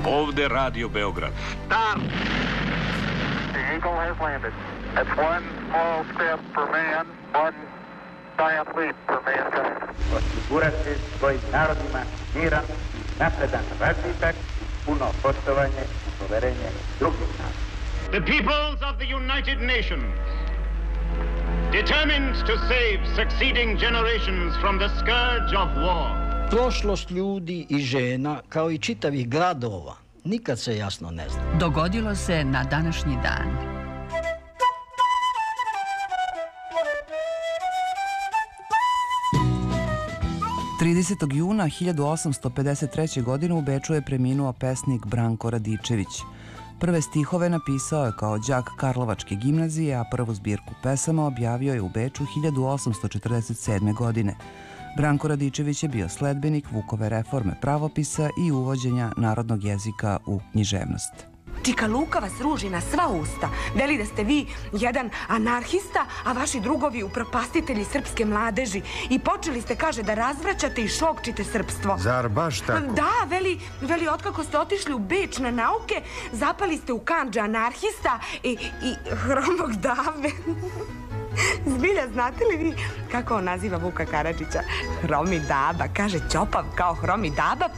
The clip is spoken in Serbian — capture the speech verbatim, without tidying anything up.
Ovde Radio Beograd. Start! The Eagle has landed. That's one small step for man, one giant leap for mankind. Osigurati svojim narodima miran, napredan razvitak, puno poštovanje i poverenje drugih naroda. The peoples of the United Nations, determined to save succeeding generations from the scourge of war. Prošlost ljudi i žena, kao i čitavih gradova, nikad se jasno ne zna. Dogodilo se na današnji dan. tridesetog juna hiljadu osamsto pedeset treće. godine u Beču je preminuo pesnik Branko Radičević. Prve stihove napisao je kao đak Karlovačke gimnazije, a prvu zbirku pesama objavio je u Beču hiljadu osamsto četrdeset sedme. godine. Branko Radičević je bio sledbenik Vukove reforme pravopisa i uvođenja narodnog jezika u književnost. Čika Luka vas ruži na sva usta. Veli da ste vi jedan anarhista, a vaši drugovi upropastitelji srpske mladeži. I počeli ste, kaže, da razvraćate i šokčite srpstvo. Zar baš tako? Da, veli, veli, otkako ste otišli u Beč na nauke, zapali ste u kandže anarhista i, i hromog dave. Zbilja, znate li vi kako on naziva Vuka Karadžića? Hromi daba, kaže, ćopav kao hromi daba.